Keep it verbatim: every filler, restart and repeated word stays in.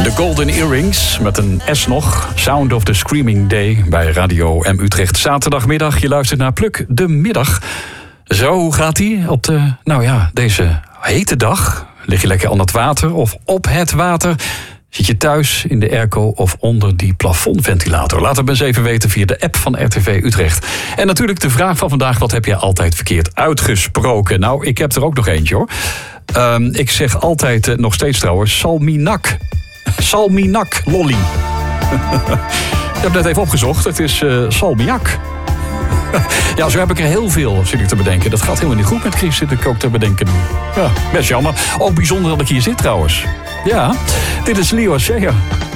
De Golden Earrings met een S nog. Sound of the Screaming Day bij Radio M Utrecht. Zaterdagmiddag, je luistert naar Pluk de Middag. Zo, hoe gaat-ie op de, nou ja, deze hete dag? Lig je lekker aan het water of op het water? Zit je thuis in de airco of onder die plafondventilator? Laat het me eens even weten via de app van R T V Utrecht. En natuurlijk de vraag van vandaag: wat heb je altijd verkeerd uitgesproken? Nou, ik heb er ook nog eentje hoor. Um, ik zeg altijd, uh, nog steeds trouwens, salminak. Salminak, lolly. Ik heb net even opgezocht, het is uh, salmiak. Ja, zo heb ik er heel veel, zit ik te bedenken. Dat gaat helemaal niet goed met Chris, zit ik ook te bedenken. Ja, best jammer. Ook bijzonder dat ik hier zit trouwens. Ja, dit is Leo Sayer.